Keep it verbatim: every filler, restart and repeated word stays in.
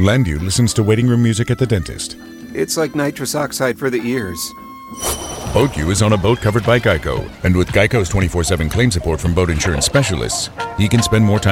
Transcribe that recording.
Landu listens to waiting room music at the dentist. It's like nitrous oxide for the ears. BoatU is on a boat covered by Geico. And with Geico's twenty-four seven claim support from boat insurance specialists, he can spend more time